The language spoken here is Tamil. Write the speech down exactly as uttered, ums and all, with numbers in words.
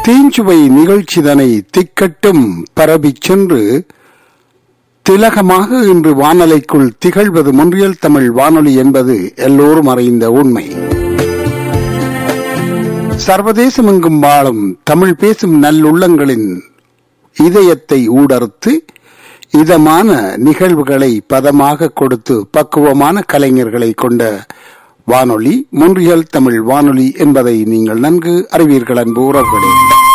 தீஞ்சுவை நிகழ்ச்சிதனை திக்கட்டும் பரவிச் சென்று திலகமாக இன்று வானொலிக்குள் திகழ்வது மொன்றியல் தமிழ் வானொலி என்பது எல்லோரும் அறிந்த உண்மை. சர்வதேசமெங்கும் வாழும் தமிழ் பேசும் நல்லுள்ளங்களின் இதயத்தை ஊடறுத்து இதமான நிகழ்வுகளை பதமாக கொடுத்து பக்குவமான கலைஞர்களை கொண்ட வானொலி மொன்றியல் தமிழ் வானொலி என்பதை நீங்கள் நன்கு அறிவீர்கள் அன்பு உறவுகளே.